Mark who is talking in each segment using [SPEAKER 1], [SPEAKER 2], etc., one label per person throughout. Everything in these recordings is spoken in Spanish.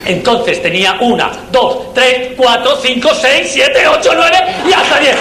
[SPEAKER 1] Entonces tenía 1, 2, 3, 4, 5, 6, 7, 8, 9 y hasta 10.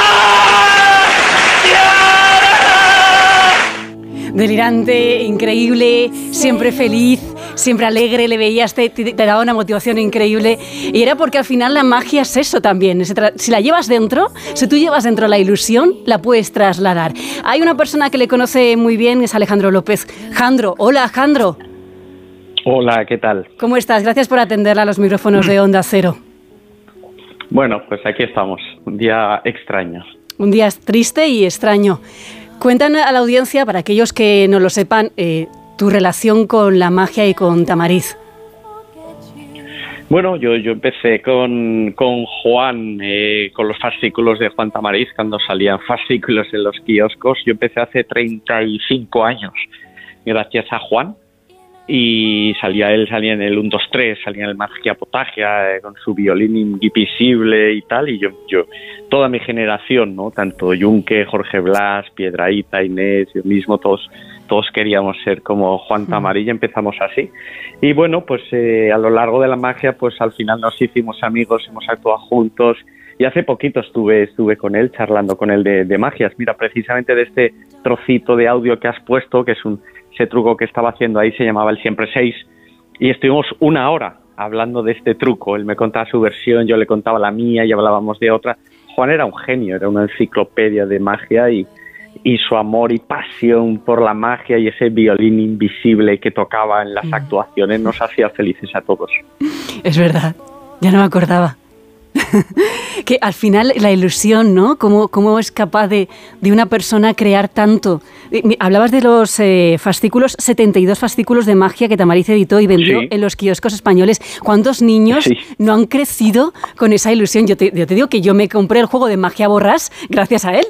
[SPEAKER 2] Delirante, increíble, siempre feliz, siempre alegre, le veías, te daba una motivación increíble. Y era porque al final la magia es eso también. Si la llevas dentro, si tú llevas dentro la ilusión, la puedes trasladar. Hay una persona que le conoce muy bien, es Alejandro López. Jandro, hola Jandro.
[SPEAKER 3] Hola, ¿qué tal?
[SPEAKER 2] ¿Cómo estás? Gracias por atenderla a los micrófonos de Onda Cero.
[SPEAKER 3] Bueno, pues aquí estamos, un día extraño.
[SPEAKER 2] Un día triste y extraño. Cuéntanos a la audiencia, para aquellos que no lo sepan, tu relación con la magia y con Tamariz.
[SPEAKER 3] Bueno, yo empecé con Juan, con los fascículos de Juan Tamariz, cuando salían fascículos en los kioscos. Yo empecé hace 35 años, gracias a Juan. Y él salía en el 1, 2, 3, salía en el Magia Potagia, con su violín invisible y tal, y yo toda mi generación, ¿no? Tanto Yunque, Jorge Blas, Piedrahíta, Inés, yo mismo, todos queríamos ser como Juan Tamariz, y empezamos así. Y bueno, pues a lo largo de la magia, pues al final nos hicimos amigos, hemos actuado juntos, y hace poquito estuve con él, charlando con él de magias. Mira, precisamente de este trocito de audio que has puesto, que es ese truco que estaba haciendo ahí, se llamaba el Siempre 6, y estuvimos 1 hora hablando de este truco. Él me contaba su versión, yo le contaba la mía y hablábamos de otra. Juan era un genio, era una enciclopedia de magia, y su amor y pasión por la magia y ese violín invisible que tocaba en las actuaciones nos hacía felices a todos.
[SPEAKER 2] Es verdad, ya no me acordaba. Que al final la ilusión, ¿no? ¿Cómo es capaz de una persona crear tanto? Hablabas de los fascículos, 72 fascículos de magia que Tamariz editó y vendió en los kioscos españoles. ¿Cuántos niños no han crecido con esa ilusión? Yo te digo que yo me compré el juego de Magia Borrás gracias a él.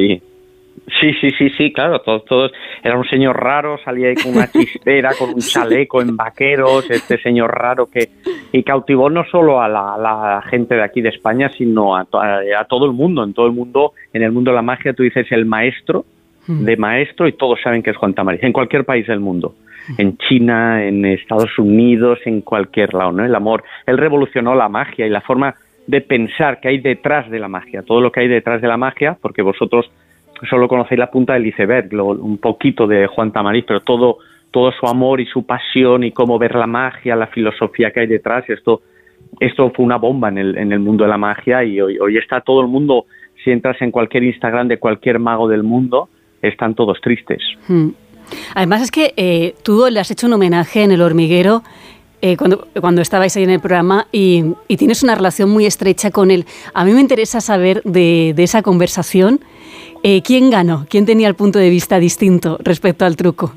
[SPEAKER 3] Sí, claro, todos. Era un señor raro, salía ahí con una chispera, con un chaleco en vaqueros, este señor raro y cautivó no solo a la gente de aquí de España, sino a todo el mundo. En todo el mundo, en el mundo de la magia, tú dices el maestro de maestro y todos saben que es Juan Tamariz, en cualquier país del mundo. En China, en Estados Unidos, en cualquier lado, ¿no? El amor, él revolucionó la magia y la forma de pensar que hay detrás de la magia, todo lo que hay detrás de la magia, porque vosotros solo conocéis la punta del iceberg, un poquito de Juan Tamariz, pero todo su amor y su pasión y cómo ver la magia, la filosofía que hay detrás, esto fue una bomba en el mundo de la magia, y hoy está todo el mundo, si entras en cualquier Instagram de cualquier mago del mundo, están todos tristes.
[SPEAKER 2] Además es que tú le has hecho un homenaje en El Hormiguero, cuando estabais ahí en el programa, y tienes una relación muy estrecha con él. A mí me interesa saber de esa conversación. ¿Quién ganó? ¿Quién tenía el punto de vista distinto respecto al truco?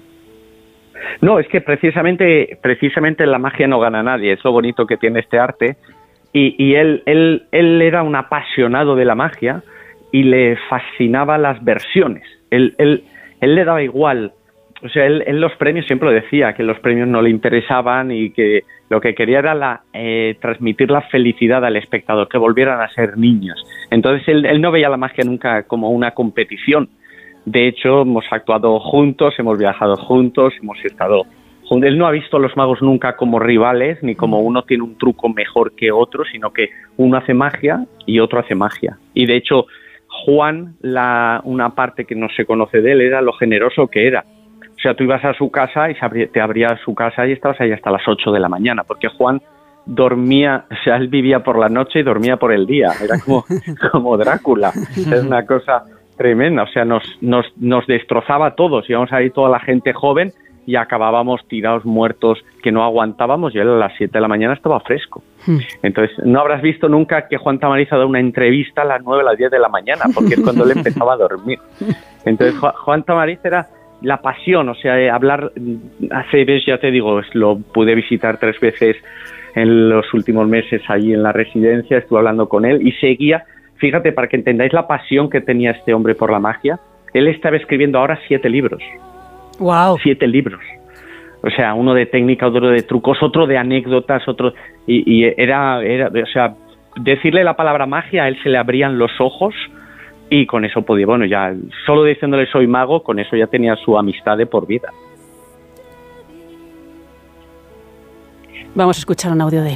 [SPEAKER 3] No, es que precisamente en la magia no gana nadie, es lo bonito que tiene este arte, y él era un apasionado de la magia y le fascinaba las versiones. Él le daba igual, o sea, él los premios, siempre lo decía, que los premios no le interesaban y que lo que quería era transmitir la felicidad al espectador, que volvieran a ser niños. Entonces él no veía la magia nunca como una competición. De hecho, hemos actuado juntos, hemos viajado juntos, hemos estado juntos. Él no ha visto a los magos nunca como rivales, ni como uno tiene un truco mejor que otro, sino que uno hace magia y otro hace magia. Y de hecho, Juan, una parte que no se conoce de él era lo generoso que era. O sea, tú ibas a su casa y te abría su casa y estabas ahí hasta las 8 de la mañana, porque Juan dormía, o sea, él vivía por la noche y dormía por el día. Era como Drácula. Es una cosa tremenda. O sea, nos destrozaba a todos. Íbamos ahí toda la gente joven y acabábamos tirados muertos que no aguantábamos, y él a las 7 de la mañana estaba fresco. Entonces, no habrás visto nunca que Juan Tamariz ha dado una entrevista a las 9, a las 10 de la mañana, porque es cuando él empezaba a dormir. Entonces, Juan Tamariz era la pasión, o sea, hablar, hace veces, ya te digo, lo pude visitar 3 veces en los últimos meses allí en la residencia, estuve hablando con él y seguía, fíjate, para que entendáis la pasión que tenía este hombre por la magia, él estaba escribiendo ahora 7 libros.
[SPEAKER 2] ¡Wow!
[SPEAKER 3] 7 libros. O sea, uno de técnica, otro de trucos, otro de anécdotas, otro... Y era, o sea, decirle la palabra magia, a él se le abrían los ojos y con eso podía, bueno, ya, solo diciéndole soy mago, con eso ya tenía su amistad de por vida.
[SPEAKER 2] Vamos a escuchar un audio de él.